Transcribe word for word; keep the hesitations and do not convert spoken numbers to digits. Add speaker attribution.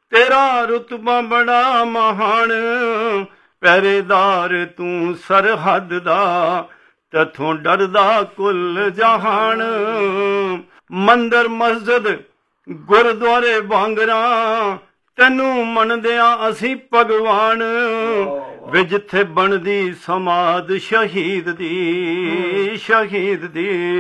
Speaker 1: तेरा रुतबा बड़ा महान, पहरेदार तू सरहद दा, तथों डरदा कुल जहान। मंदिर मस्जिद गुरुद्वारे बांगरा, तैनू मनदियां असी भगवान। वे जिथे बनदी समाध शहीद दी, शहीद दी।